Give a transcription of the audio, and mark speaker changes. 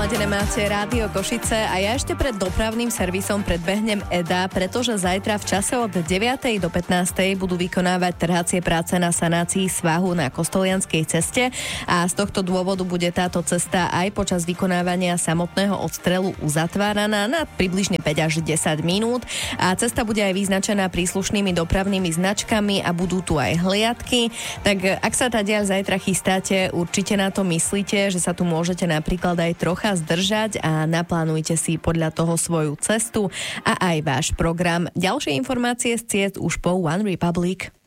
Speaker 1: naladené máte Rádio Košice a ja ešte pred dopravným servisom predbehnem Eda, pretože zajtra v čase od 9. do 15. budú vykonávať trhacie práce na sanácii svahu na Kostolianskej ceste a z tohto dôvodu bude táto cesta aj počas vykonávania samotného odstrelu uzatváraná na približne 5 až 10 minút a cesta bude aj vyznačená príslušnými dopravnými značkami a budú tu aj hliadky. Tak ak sa tadiaľ zajtra chystáte, určite na to myslíte, že sa tu môžete napríklad aj trocha zdržať a naplánujte si podľa toho svoju cestu a aj váš program. Ďalšie informácie z ciest už po One Republic.